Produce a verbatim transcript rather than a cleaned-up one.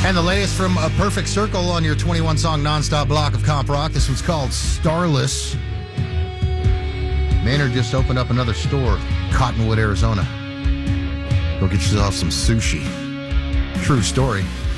And the latest from A Perfect Circle on your twenty-one song nonstop block of comp rock. This one's called Starless. Maynard just opened up another store, Cottonwood, Arizona. Go get yourself some sushi. True story.